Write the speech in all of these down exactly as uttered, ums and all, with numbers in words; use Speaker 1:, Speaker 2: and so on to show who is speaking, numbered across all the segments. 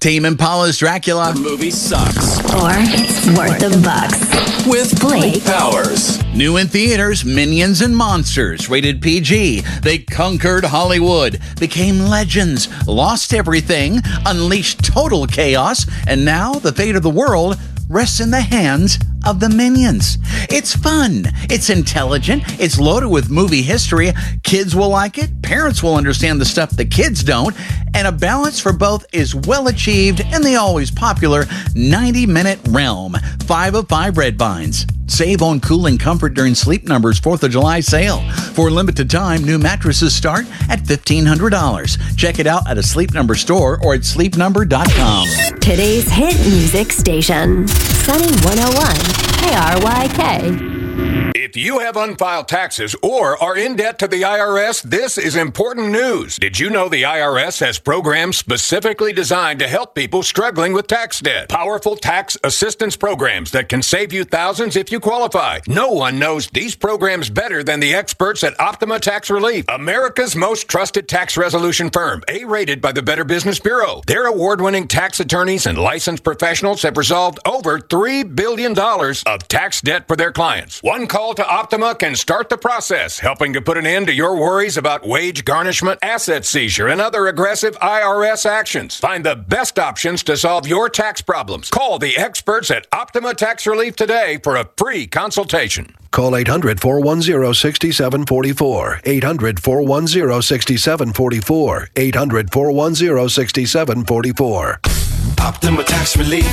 Speaker 1: Tame Impala's Dracula.
Speaker 2: The movie sucks.
Speaker 3: Or it's worth the bucks.
Speaker 2: With
Speaker 3: Blake
Speaker 2: Powers.
Speaker 1: New in theaters, Minions and Monsters, rated P G. They conquered Hollywood, became legends, lost everything, unleashed total chaos, and now the fate of the world rests in the hands of the Minions. It's fun, it's intelligent, it's loaded with movie history. Kids will like it, parents will understand the stuff the kids don't, and a balance for both is well achieved in the always popular ninety-minute realm. Five of five red vines. Save on cooling comfort during Sleep Number's fourth of July sale. For a limited time, new mattresses start at fifteen hundred dollars. Check it out at a Sleep Number store or at sleep number dot com.
Speaker 3: Today's hit music station. Sunny one oh one K R Y K.
Speaker 4: If you have unfiled taxes or are in debt to the I R S, this is important news. Did you know the I R S has programs specifically designed to help people struggling with tax debt? Powerful tax assistance programs that can save you thousands if you qualify. No one knows these programs better than the experts at Optima Tax Relief, America's most trusted tax resolution firm, A-rated by the Better Business Bureau. Their award-winning tax attorneys and licensed professionals have resolved over three billion dollars of tax debt for their clients. One call to Optima can start the process, helping to put an end to your worries about wage garnishment, asset seizure, and other aggressive I R S actions. Find the best options to solve your tax problems. Call the experts at Optima Tax Relief today for a free consultation.
Speaker 5: Call eight hundred, four one zero, six seven four four. eight hundred, four one zero, six seven four four. eight hundred, four one zero, six seven four four.
Speaker 2: Optima Tax Relief.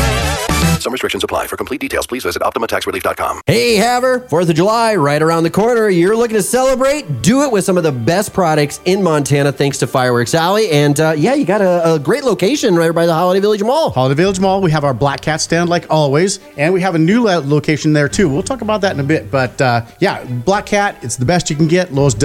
Speaker 5: Some restrictions apply. For complete details, please visit optima tax relief dot com.
Speaker 6: Hey, Haver, fourth of July, right around the corner. You're looking to celebrate? Do it with some of the best products in Montana, thanks to Fireworks Alley. And uh, yeah, you got a, a great location right by the Holiday Village Mall.
Speaker 7: Holiday Village Mall, we have our Black Cat stand like always, and we have a new lo- location there too. We'll talk about that in a bit. But uh, yeah, Black Cat, it's the best you can get, lowest